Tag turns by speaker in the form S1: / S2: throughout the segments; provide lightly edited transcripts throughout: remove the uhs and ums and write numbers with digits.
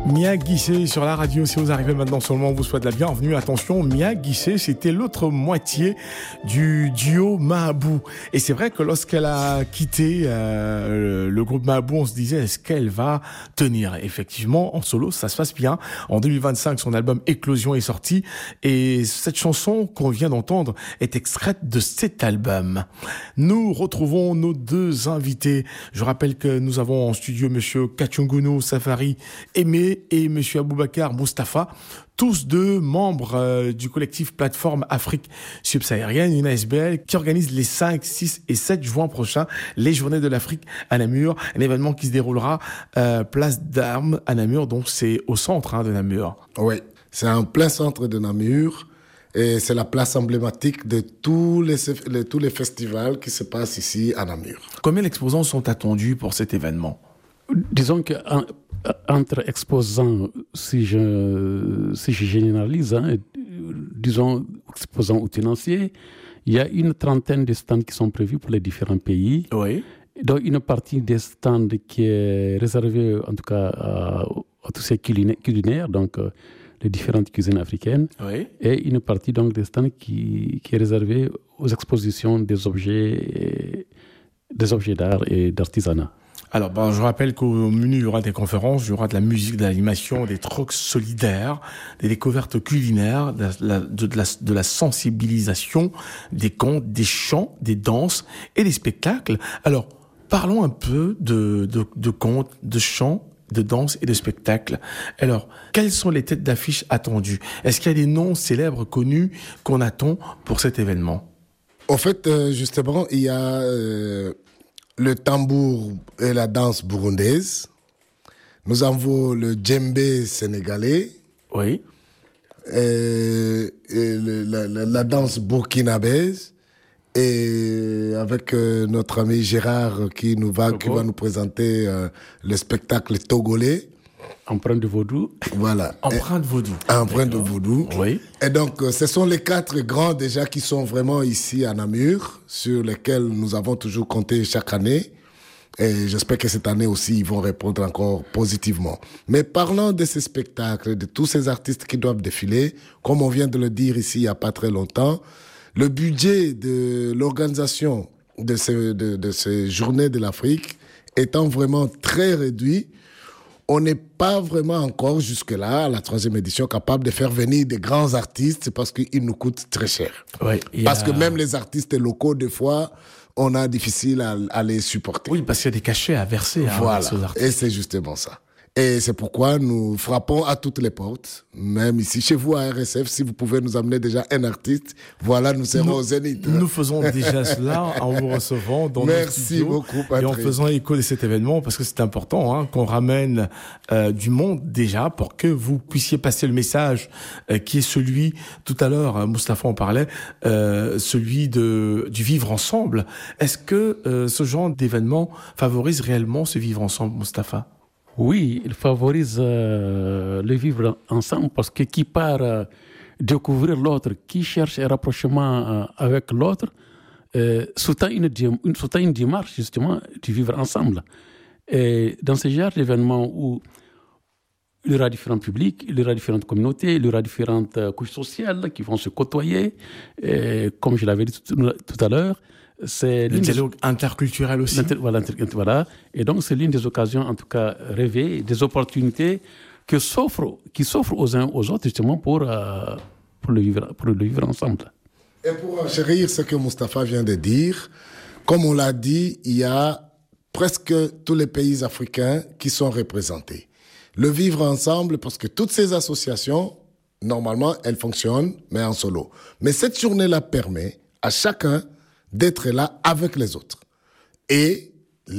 S1: Mia Guissé sur la radio, si vous arrivez maintenant seulement, on vous souhaite la bienvenue. Attention, Mia Guissé, c'était l'autre moitié du duo Mahabou. Et c'est vrai que lorsqu'elle a quitté le groupe Mahabou, on se disait, est-ce qu'elle va tenir? Effectivement, en solo, ça se passe bien. En 2025, son album Éclosion est sorti. Et cette chanson qu'on vient d'entendre est extraite de cet album. Nous retrouvons nos deux invités. Je rappelle que nous avons en studio monsieur Kachungunu Safari Aimé et monsieur Aboubacar Mustafa, tous deux membres du collectif Plateforme Afrique Subsaharienne, une ASBL qui organise les 5, 6 et 7 juin prochains les Journées de l'Afrique à Namur, un événement qui se déroulera place d'Armes à Namur, donc c'est au centre de Namur.
S2: Oui, c'est en plein centre de Namur et c'est la place emblématique de tous les festivals qui se passent ici à Namur.
S1: Combien d'exposants sont attendus pour cet événement?
S3: Disons qu'entre exposants, si je généralise, disons exposants ou tenanciers, il y a une trentaine de stands qui sont prévus pour les différents pays.
S1: Oui.
S3: Donc une partie des stands qui est réservée en tout cas à tous ces culinaires, donc les différentes cuisines africaines.
S1: Oui.
S3: Et une partie donc des stands qui est réservée aux expositions des objets d'art et d'artisanat.
S1: Alors, je rappelle qu'au menu, il y aura des conférences, il y aura de la musique, de l'animation, des trocs solidaires, des découvertes culinaires, de la sensibilisation, des contes, des chants, des danses et des spectacles. Alors, parlons un peu de contes, de chants, de danse et de spectacles. Alors, quelles sont les têtes d'affiche attendues? Est-ce qu'il y a des noms célèbres connus qu'on attend pour cet événement?
S2: En fait, justement, il y a le tambour et la danse burundaise. Nous avons le djembé sénégalais.
S1: Oui.
S2: Et la danse burkinabèse. Et avec notre ami Gérard qui va nous présenter le spectacle togolais.
S3: Empreinte de vaudou.
S2: Voilà.
S1: Empreinte vaudou.
S2: Empreinte de vaudou.
S1: Oui.
S2: Et donc, ce sont les 4 grands déjà qui sont vraiment ici à Namur, sur lesquels nous avons toujours compté chaque année. Et j'espère que cette année aussi, ils vont répondre encore positivement. Mais parlant de ces spectacles, de tous ces artistes qui doivent défiler, comme on vient de le dire ici il n'y a pas très longtemps, le budget de l'organisation de ces journées de l'Afrique étant vraiment très réduit, on n'est pas vraiment encore jusque-là, à la 3e édition, capable de faire venir des grands artistes parce qu'ils nous coûtent très cher.
S1: Oui,
S2: parce que même les artistes locaux, des fois, on a difficile à les supporter.
S1: Oui, parce qu'il y a des cachets à verser
S2: voilà.
S1: aux artistes.
S2: Et c'est justement ça. Et c'est pourquoi nous frappons à toutes les portes, même ici chez vous à RSF, si vous pouvez nous amener déjà un artiste, voilà, nous serons au Zénith.
S1: Nous faisons déjà cela en vous recevant dans nos studios.
S2: Merci beaucoup, Patrick.
S1: Et en faisant écho de cet événement, parce que c'est important qu'on ramène du monde déjà pour que vous puissiez passer le message qui est celui, tout à l'heure, Moustapha en parlait, celui du vivre ensemble. Est-ce que ce genre d'événement favorise réellement ce vivre ensemble, Moustapha?
S3: Oui, il favorise le vivre ensemble parce que qui part découvrir l'autre, qui cherche un rapprochement avec l'autre, sous-tend une démarche justement de vivre ensemble. Et dans ce genre d'événements où il y aura différents publics, il y aura différentes communautés, il y aura différentes couches sociales qui vont se côtoyer, et comme je l'avais dit tout à l'heure, c'est
S1: le dialogue interculturel aussi.
S3: Voilà. Et donc, c'est l'une des occasions, en tout cas, rêvées, des opportunités qui s'offrent aux uns aux autres, justement, pour le vivre ensemble.
S2: Et pour enchérir ce que Moustapha vient de dire, comme on l'a dit, il y a presque tous les pays africains qui sont représentés. Le vivre ensemble, parce que toutes ces associations, normalement, elles fonctionnent, mais en solo. Mais cette journée-là permet à chacun d'être là avec les autres. Et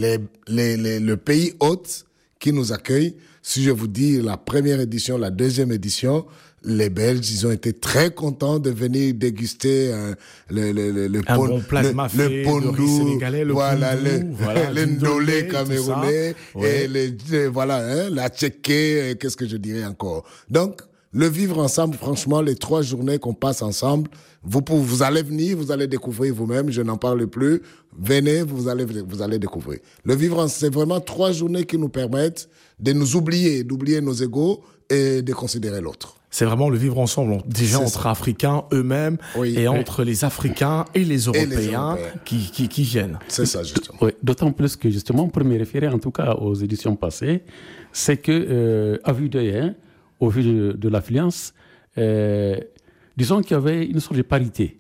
S2: le pays hôte qui nous accueille, si je vous dis la première édition, la 2e édition, les Belges, ils ont été très contents de venir déguster
S1: bon plat de mafé, le riz sénégalais, le
S2: le ndolé camerounais,
S1: ouais.
S2: Et la tchéké, qu'est-ce que je dirais encore. Donc, le vivre ensemble, franchement, les 3 journées qu'on passe ensemble, vous allez venir, vous allez découvrir vous-même, je n'en parle plus. Venez, vous allez découvrir. Le vivre ensemble, c'est vraiment 3 journées qui nous permettent de nous oublier, d'oublier nos égos et de considérer l'autre.
S1: C'est vraiment le vivre ensemble, déjà entre Africains eux-mêmes et entre les Africains et les Européens, qui viennent.
S2: C'est ça, justement.
S3: Oui, d'autant plus que, justement, pour me référer en tout cas aux éditions passées, c'est que, à vue d'œil, hein, au vu de l'affluence, disons qu'il y avait une sorte de parité.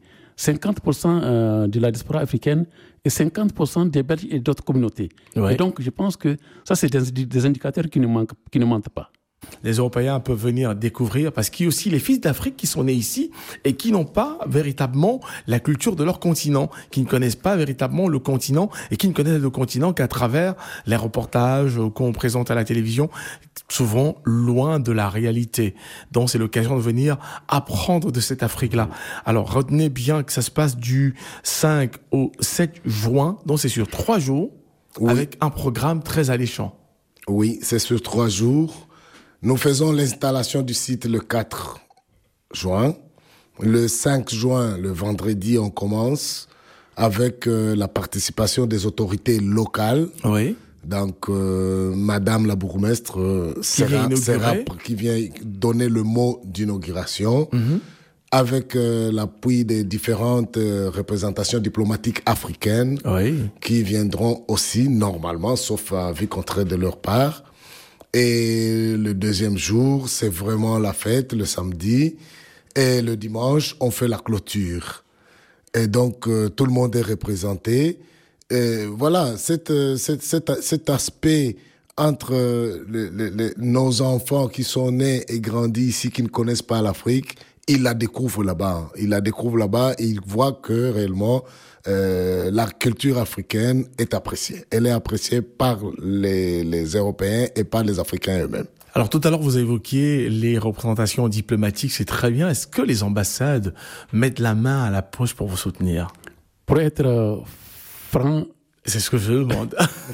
S3: 50% de la diaspora africaine et 50% des Belges et d'autres communautés. Ouais. Et donc, je pense que ça, c'est des indicateurs qui ne mentent pas.
S1: Les Européens peuvent venir découvrir, parce qu'il y a aussi les fils d'Afrique qui sont nés ici et qui n'ont pas véritablement la culture de leur continent, qui ne connaissent pas véritablement le continent et qui ne connaissent le continent qu'à travers les reportages qu'on présente à la télévision, souvent loin de la réalité. Donc c'est l'occasion de venir apprendre de cette Afrique-là. Alors retenez bien que ça se passe du 5 au 7 juin, donc c'est sur 3 jours, avec un programme très alléchant.
S2: Oui, c'est sur 3 jours. Nous faisons l'installation du site le 4 juin. Le 5 juin, le vendredi, on commence avec la participation des autorités locales.
S1: Oui.
S2: Donc, Madame la bourgmestre qui vient donner le mot d'inauguration, avec l'appui des différentes représentations diplomatiques africaines qui viendront aussi normalement, sauf avis contraire de leur part. Et le deuxième jour, c'est vraiment la fête, le samedi. Et le dimanche, on fait la clôture. Et donc, tout le monde est représenté. Et voilà, cet aspect entre nos enfants qui sont nés et grandis ici, qui ne connaissent pas l'Afrique, ils la découvrent là-bas. Ils la découvrent là-bas et ils voient que réellement, la culture africaine est appréciée. Elle est appréciée par les Européens et par les Africains eux-mêmes.
S1: Alors tout à l'heure, vous évoquiez les représentations diplomatiques, c'est très bien. Est-ce que les ambassades mettent la main à la poche pour vous soutenir ?
S3: Pour être franc...
S1: C'est ce que je demande.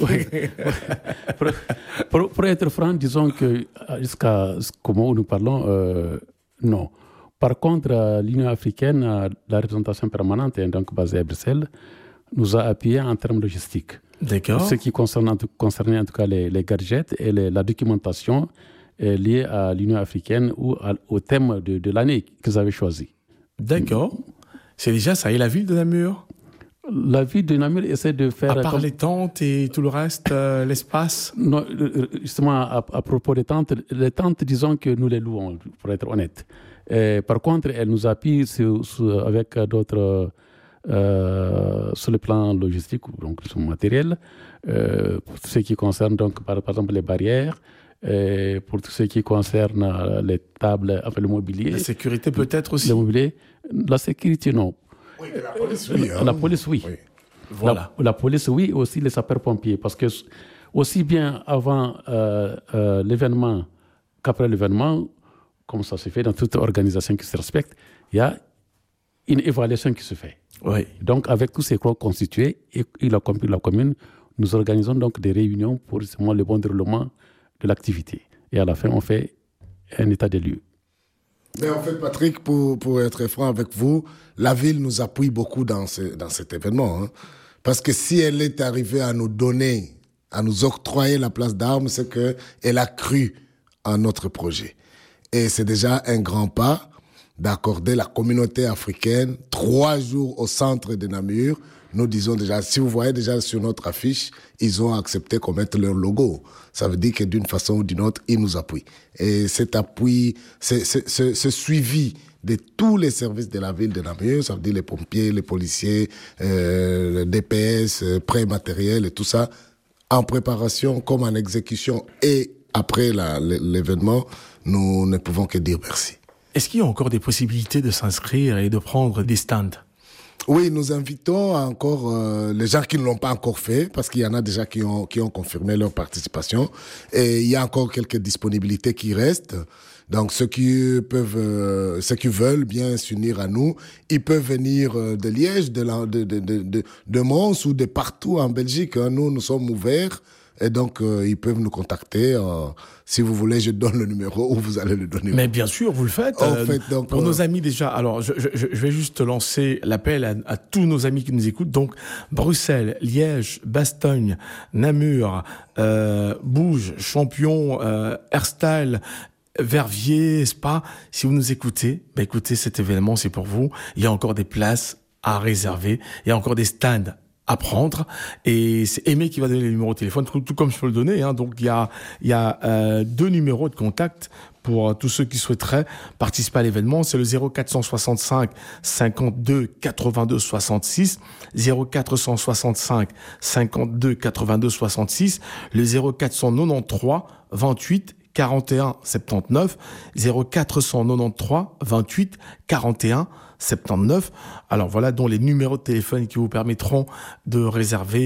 S3: pour être franc, disons que jusqu'à ce moment où nous parlons, non. Par contre, l'Union africaine, la représentation permanente, donc basée à Bruxelles, nous a appuyés en termes logistiques.
S1: D'accord.
S3: Ce qui concernait en tout cas les gadgets et la documentation liée à l'Union africaine ou au thème de l'année qu'ils avaient choisi.
S1: D'accord. C'est déjà ça. Et la ville de Namur ?
S3: La ville de Namur essaie de faire...
S1: À part les tentes et tout le reste, l'espace ?
S3: Non, justement, à propos des tentes, les tentes, disons que nous les louons, pour être honnête. Par contre, elle nous appuie avec d'autres sur le plan logistique, donc sur le matériel, pour tout ce qui concerne donc par exemple les barrières, pour tout ce qui concerne les tables, enfin le mobilier.
S1: La sécurité peut-être aussi.
S3: Le mobilier, la sécurité non.
S2: Oui, la police oui.
S3: La police oui.
S1: Voilà.
S3: La police oui, et aussi les sapeurs-pompiers, parce que aussi bien avant l'événement qu'après l'événement, comme ça se fait dans toute organisation qui se respecte, il y a une évaluation qui se fait.
S1: Oui.
S3: Donc, avec tous ces corps constitués et la commune, nous organisons donc des réunions pour justement le bon déroulement de l'activité. Et à la fin, on fait un état des lieux.
S2: Mais en fait, Patrick, pour être franc avec vous, la ville nous appuie beaucoup dans cet événement. Hein. Parce que si elle est arrivée à nous donner, à nous octroyer la place d'armes, c'est qu'elle a cru en notre projet. Et c'est déjà un grand pas d'accorder la communauté africaine 3 jours au centre de Namur. Nous disons déjà, si vous voyez déjà sur notre affiche, ils ont accepté qu'on mette leur logo. Ça veut dire que d'une façon ou d'une autre, ils nous appuient. Et cet appui, ce suivi de tous les services de la ville de Namur, ça veut dire les pompiers, les policiers, le DPS, prêt matériel et tout ça, en préparation comme en exécution et après l'événement, nous ne pouvons que dire merci.
S1: Est-ce qu'il y a encore des possibilités de s'inscrire et de prendre des stands ?
S2: Oui, nous invitons encore les gens qui ne l'ont pas encore fait, parce qu'il y en a déjà qui ont confirmé leur participation. Et il y a encore quelques disponibilités qui restent. Donc ceux qui veulent bien s'unir à nous, ils peuvent venir de Liège, de Mons ou de partout en Belgique. Nous sommes ouverts. Et donc, ils peuvent nous contacter. Si vous voulez, je donne le numéro ou vous allez le donner.
S1: Mais bien sûr, vous le faites. Donc, pour nos amis déjà, alors je vais juste lancer l'appel à tous nos amis qui nous écoutent. Donc, Bruxelles, Liège, Bastogne, Namur, Bouge, Champion, Herstal, Verviers, Spa. Si vous nous écoutez, écoutez, cet événement, c'est pour vous. Il y a encore des places à réserver. Il y a encore des stands à prendre, et c'est Aimé qui va donner les numéros de téléphone, tout comme je peux le donner, hein. Donc il y a 2 numéros de contact pour tous ceux qui souhaiteraient participer à l'événement. C'est le 0465 52 82 66, 0465 52 82 66, le 0493 28 41 79, 0493 28 41 79. Alors voilà donc les numéros de téléphone qui vous permettront de réserver